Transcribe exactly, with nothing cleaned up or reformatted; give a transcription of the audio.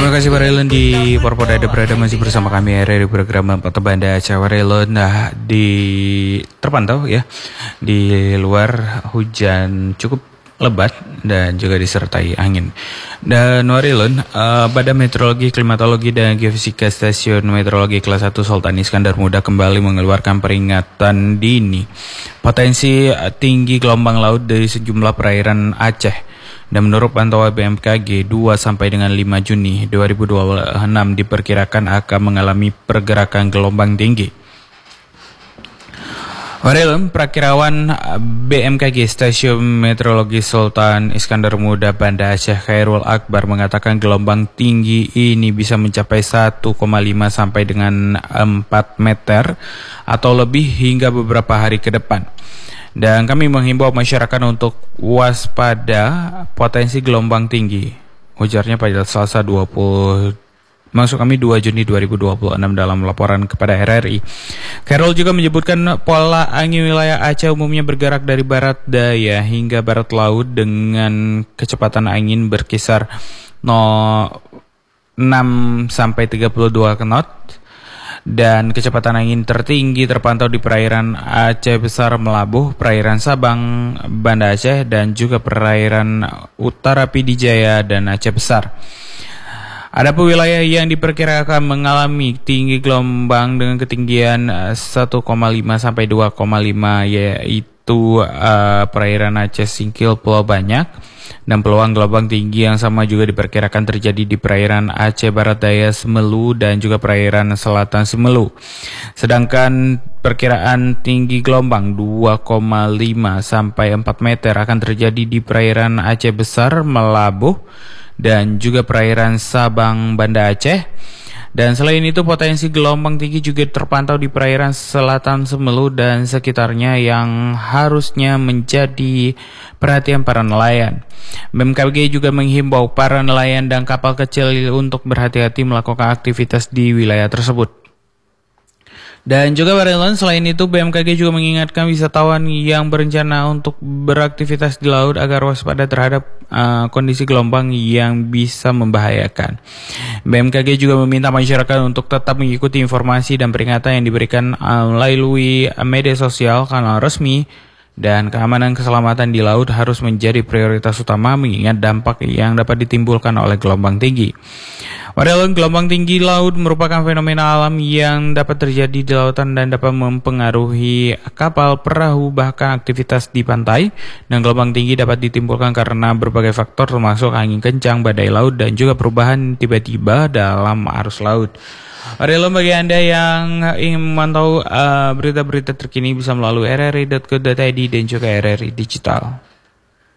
Terima kasih Warelon di Porpoda ada berada masih bersama kami R R di program Peta Banda Aceh Warelon. Nah, di terpantau ya di luar hujan cukup lebat dan juga disertai angin. Dan Warelon, uh, Badan Meteorologi, Klimatologi dan Geofisika Stasiun Meteorologi Kelas satu Sultan Iskandar Muda kembali mengeluarkan peringatan dini potensi tinggi gelombang laut dari sejumlah perairan Aceh. Dan menurut pantauan B M K G dua sampai dengan lima Juni dua ribu dua puluh enam diperkirakan akan mengalami pergerakan gelombang tinggi. Warelon, Prakirawan B M K G Stasiun Meteorologi Sultan Iskandar Muda Banda Aceh Khairul Akbar mengatakan gelombang tinggi ini bisa mencapai satu koma lima sampai dengan empat meter atau lebih hingga beberapa hari ke depan. Dan kami menghimbau masyarakat untuk waspada potensi gelombang tinggi. Ujarnya pada Selasa dua puluh Maksud kami dua Juni dua ribu dua puluh enam dalam laporan kepada R R I. Carol juga menyebutkan pola angin wilayah Aceh umumnya bergerak dari barat daya hingga barat laut dengan kecepatan angin berkisar enam sampai tiga puluh dua knot. Dan kecepatan angin tertinggi terpantau di perairan Aceh Besar Melabuh, perairan Sabang, Banda Aceh, dan juga perairan Utara Pidijaya dan Aceh Besar. Adapun wilayah yang diperkirakan mengalami tinggi gelombang dengan ketinggian satu koma lima sampai dua koma lima yaitu uh, perairan Aceh Singkil Pulau Banyak. Dan peluang gelombang tinggi yang sama juga diperkirakan terjadi di perairan Aceh Barat Daya Semelu dan juga perairan Selatan Semelu. Sedangkan perkiraan tinggi gelombang dua koma lima sampai empat meter akan terjadi di perairan Aceh Besar Melabuh dan juga perairan Sabang Banda Aceh. Dan selain itu potensi gelombang tinggi juga terpantau di perairan Selatan Semelu dan sekitarnya yang harusnya menjadi perhatian para nelayan. B M K G juga menghimbau para nelayan dan kapal kecil untuk berhati-hati melakukan aktivitas di wilayah tersebut. Dan juga Warelon, selain itu B M K G juga mengingatkan wisatawan yang berencana untuk beraktivitas di laut agar waspada terhadap uh, kondisi gelombang yang bisa membahayakan. B M K G juga meminta masyarakat untuk tetap mengikuti informasi dan peringatan yang diberikan uh, melalui media sosial, kanal resmi, dan keamanan keselamatan di laut harus menjadi prioritas utama mengingat dampak yang dapat ditimbulkan oleh gelombang tinggi. Warelon, gelombang tinggi laut merupakan fenomena alam yang dapat terjadi di lautan dan dapat mempengaruhi kapal, perahu, bahkan aktivitas di pantai. Dan gelombang tinggi dapat ditimbulkan karena berbagai faktor termasuk angin kencang, badai laut, dan juga perubahan tiba-tiba dalam arus laut. Warelon, bagi Anda yang ingin memantau uh, berita-berita terkini bisa melalui r r i dot co dot i d dan juga R R I Digital.